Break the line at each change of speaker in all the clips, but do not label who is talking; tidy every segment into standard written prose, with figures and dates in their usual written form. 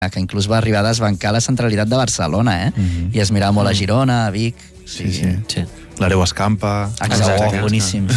que inclús va arribar a desbancar la centralitat de Barcelona, i es mirava molt a Girona, a Vic...
Sí. L'Areu Escampa...
Exacte, boníssims.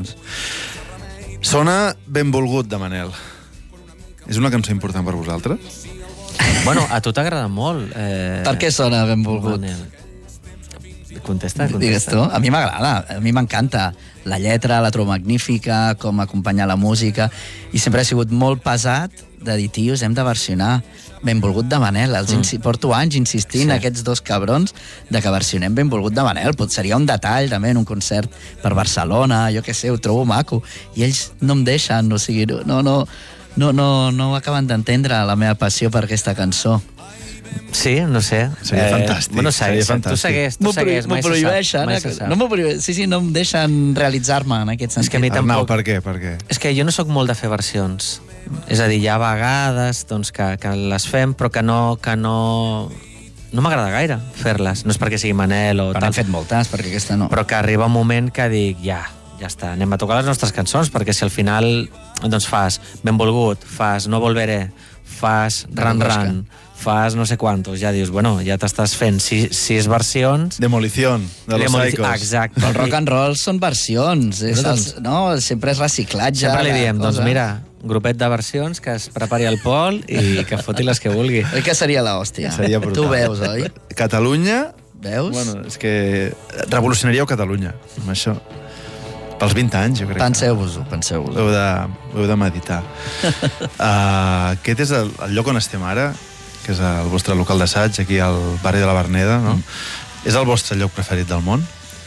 Sona Benvolgut, de Manel. És una cançó important per vosaltres?
Bueno, a tu t'agrada molt.
Per què sona Benvolgut?
Contesta.
Digues tu. A mi m'agrada, a mi m'encanta. La lletra, la trobo magnífica, com acompanya la música, i sempre ha sigut molt pesat de dir, tios, hem de versionar Benvolgut de Manel. Porto anys insistint aquests dos cabrons de que versionem Benvolgut de Manel. Seria un detall també en un concert per Barcelona, jo què sé, ho trobo maco. I ells no em deixen, o sigui, no acaben d'entendre la meva passió per aquesta cançó.
Sí, no sé.
Seria fantàstic.
Bueno, tu segueix.
M'ho prohibeixen. No em deixen realitzar-me en aquest sentit.
És que a mi
Arnau,
tampoc...
per què?
És que jo no sóc molt de fer versions. És a dir, hi ha vegades doncs, que les fem, però que no m'agrada gaire fer-les. No és perquè sigui Manel o
tal. N'hem fet moltes, perquè aquesta no.
Però que arriba un moment que dic, ja està, anem a tocar les nostres cançons, perquè si al final doncs fas Benvolgut, fas No Volveré, fas Ran, fas no sé quantos, ja dius, bueno, ja t'estàs fent sis versions...
Demolición, de los Psychos.
Exacte.
El rock and roll són versions, sempre és reciclatge.
Sempre li diem, doncs mira, grupet de versions, que es prepari el Pol i que foti les que vulgui.
Oi que seria l'hòstia?
Seria brutal.
Tu veus, oi?
Catalunya...
Veus?
Bueno, és que revolucionaríeu Catalunya, amb això. Pels 20 anys, jo crec.
Penseu-vos-ho.
Ho heu de meditar. Aquest és el lloc on estem ara, que és el vostre local d'assaig, aquí al barri de la Verneda, no? És el vostre lloc preferit del món?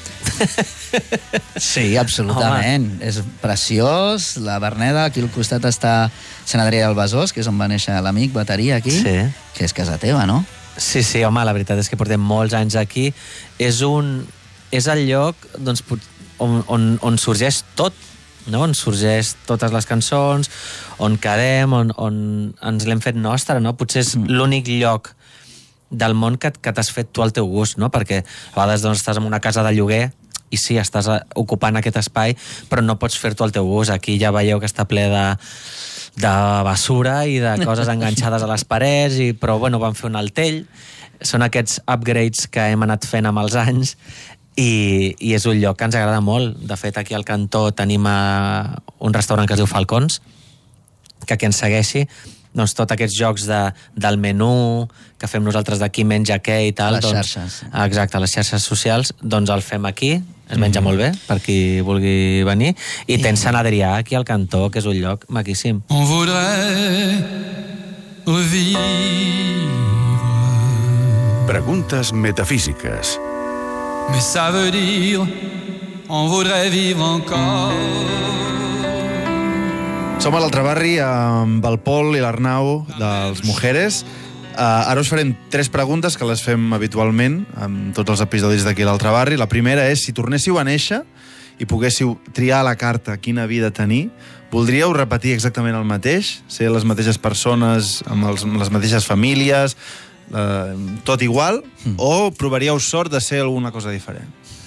Sí, absolutament. Home. És preciós. La Verneda, aquí al costat està Sant Adrià del Besòs, que és on va néixer l'amic bateria aquí, que és casa teva, no?
Sí, home, la veritat és que portem molts anys aquí. És el lloc doncs, on sorgeix tot, no? On sorgeix totes les cançons, on quedem, on ens l'hem fet nostra, no? Potser és l'únic lloc del món que t'has fet tu al teu gust, no? Perquè a vegades doncs, estàs en una casa de lloguer i sí, estàs ocupant aquest espai, però no pots fer-t'ho al teu gust. Aquí ja veieu que està ple de basura i de coses enganxades a les parets, però bueno, vam fer un altell. Són aquests upgrades que hem anat fent amb els anys i és un lloc que ens agrada molt. De fet, aquí al cantó tenim un restaurant que es diu Falcons, que qui ens segueixi, doncs tots aquests jocs del menú que fem nosaltres d'aquí menja què i tal.
A les xarxes.
Exacte, a les xarxes socials, doncs el fem aquí, es menja molt bé per qui vulgui venir, i tens Sant Adrià aquí al cantó, que és un lloc maquíssim.
On voudrait revivre.
Preguntes metafísiques.
Mais ça veut dire on voudrait vivre encore.
Som a l'altre barri amb el Pol i l'Arnau dels Mujeres. Ara us farem 3 preguntes que les fem habitualment amb tots els episodis d'aquí a l'altre barri. La primera és, si tornéssiu a néixer i poguéssiu triar a la carta quina vida tenir, voldríeu repetir exactament el mateix? Ser les mateixes persones, amb les mateixes famílies, tot igual? O provaríeu sort de ser alguna cosa diferent?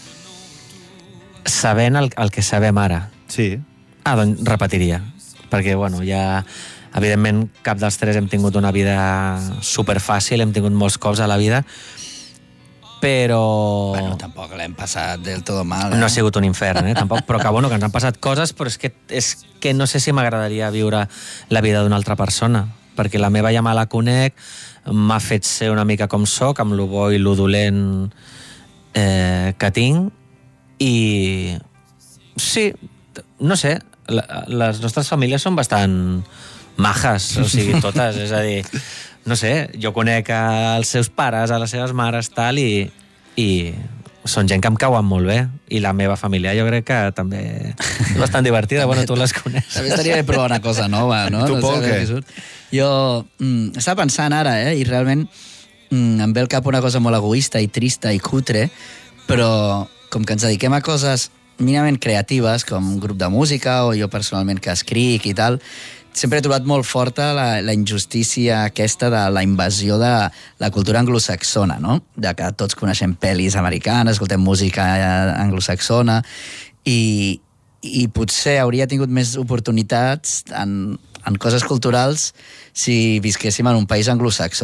Sabent el que sabem ara.
Sí.
Doncs repetiria. Perquè, bueno, ja... Evidentment, cap dels 3 hem tingut una vida superfàcil, hem tingut molts cops a la vida, però...
Bueno, tampoc l'hem passat del tot mal,
No ha sigut un infern, tampoc, però que, bueno, que ens han passat coses, però és que no sé si m'agradaria viure la vida d'una altra persona, perquè la meva ja me la conec, m'ha fet ser una mica com soc, amb lo bo i lo dolent que tinc, i... Sí, no sé, les nostres famílies són bastant majes, o sigui, totes, és a dir, no sé, jo conec els seus pares, a les seves mares, tal, i són gent que em cauen molt bé, i la meva família jo crec que també és bastant divertida, bueno, tu les coneixes.
També estaria bé provar una cosa nova, no?
Tu, Pol, què?
Jo estava pensant ara, i realment em ve al cap una cosa molt egoista i trista i cutre, però com que ens dediquem a coses mínimament creatives, com un grup de música, o jo personalment que escric i tal, sempre he trobat molt forta la injustícia aquesta de la invasió de la cultura anglosaxona, no? De que tots coneixem pel·lis americanes, escoltem música anglosaxona, i potser hauria tingut més oportunitats en en coses culturals, si visquéssim en un país anglosaxó.